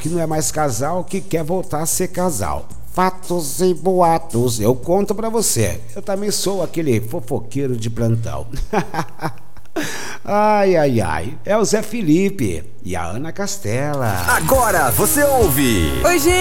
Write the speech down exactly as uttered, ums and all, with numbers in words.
que não é mais casal, que quer voltar a ser casal. Fatos e boatos, eu conto pra você. Eu também sou aquele fofoqueiro de plantão. Ai, ai, ai. É o Zé Felipe e a Ana Castela. Agora você ouve. Oi, gente.